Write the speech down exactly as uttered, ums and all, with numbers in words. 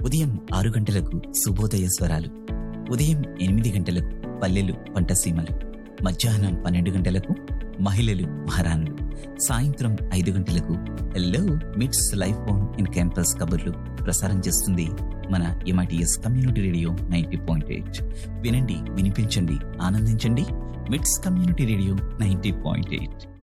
ఉదయం ఆరు గంటలకు శుభోదయ స్వరాలు, ఉదయం ఎనిమిది గంటలకు పల్లెలు పంటసీమలు, మధ్యాహ్నం పన్నెండు గంటలకు మహిళలు మహారాణులు, సాయంత్రం ఐదు గంటలకు హెల్లో మిట్స్ లైఫ్ ఆన్ ఇన్ క్యాంపస్ కబుర్లు ప్రసారం చేస్తుంది మన MITS community radio ninety point eight. వినండి, వినిపించండి, ఆనందించండి. మిట్స్ community radio ninety point eight.